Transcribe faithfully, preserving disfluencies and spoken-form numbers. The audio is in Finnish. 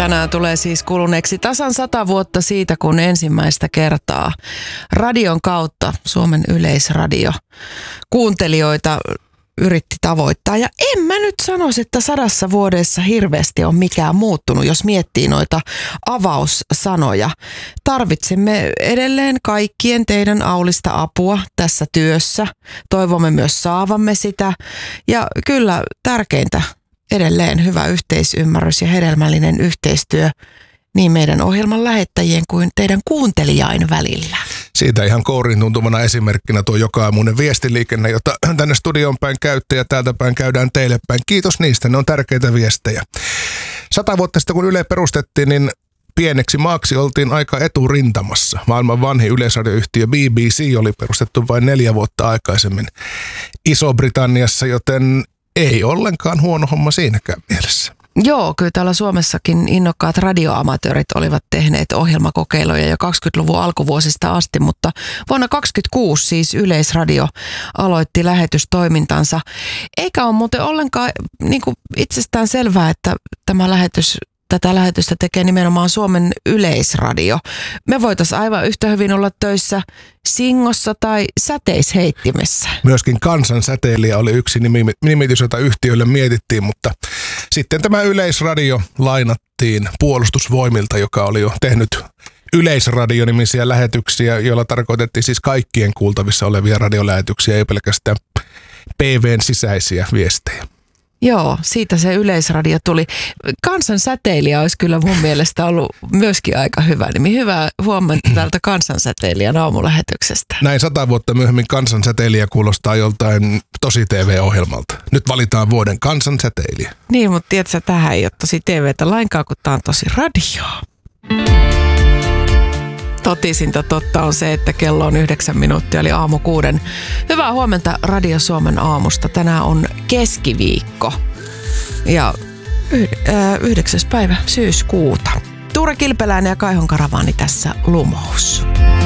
Tänään tulee siis kuluneeksi tasan sata vuotta siitä, kun ensimmäistä kertaa radion kautta Suomen Yleisradio kuuntelijoita yritti tavoittaa. Ja en mä nyt sanoisi, että sadassa vuodessa hirveästi on mikään muuttunut, jos miettii noita avaussanoja. Tarvitsemme edelleen kaikkien teidän aulista apua tässä työssä. Toivomme myös saavamme sitä. Ja kyllä tärkeintä edelleen hyvä yhteisymmärrys ja hedelmällinen yhteistyö niin meidän ohjelman lähettäjien kuin teidän kuuntelijain välillä. Siitä ihan kouriin tuntuvana esimerkkinä tuo joka-aamuinen viestiliikenne, jota tänne studioon päin käytte ja täältä päin käydään teille päin. Kiitos niistä, ne on tärkeitä viestejä. Sata vuotta sitten, kun Yle perustettiin, niin pieneksi maaksi oltiin aika eturintamassa. Maailman vanhin yleisradioyhtiö B B C oli perustettu vain neljä vuotta aikaisemmin Iso-Britanniassa, joten ei ollenkaan huono homma siinäkään mielessä. Joo, kyllä täällä Suomessakin innokkaat radioamatöörit olivat tehneet ohjelmakokeiluja jo kaksikymmentäluvun alkuvuosista asti, mutta vuonna kaksikymmentäkuusi siis Yleisradio aloitti lähetystoimintansa. Eikä ole muuten ollenkaan niin kuin itsestään selvää, että tämä lähetys Tätä lähetystä tekee nimenomaan Suomen Yleisradio. Me voitaisiin aivan yhtä hyvin olla töissä Singossa tai Säteisheittimessä. Myöskin kansansäteilijä oli yksi nimitys, jota yhtiölle mietittiin, mutta sitten tämä Yleisradio lainattiin Puolustusvoimilta, joka oli jo tehnyt Yleisradio-nimisiä lähetyksiä, joilla tarkoitettiin siis kaikkien kuultavissa olevia radiolähetyksiä, ei pelkästään P V:n sisäisiä viestejä. Joo, siitä se Yleisradio tuli. Kansansäteilijä olisi kyllä mun mielestä ollut myöskin aika hyvä nimi. Hyvää huomenta täältä Kansansäteilijän aamulähetyksestä. Näin sata vuotta myöhemmin Kansansäteilijä kuulostaa joltain tosi T V-ohjelmalta. Nyt valitaan vuoden Kansansäteilijä. Niin, mutta tiedätkö, tähän ei ole tosi T V:tä lainkaan, kun tämä on tosi radioa. Totisinta totta on se, että kello on yhdeksän minuuttia, eli aamu kuuden. Hyvää huomenta Radio Suomen aamusta. Tänään on keskiviikko ja yhdeksäs päivä syyskuuta. Tuure Kilpeläinen ja Kaihon Karavaani tässä Lumous.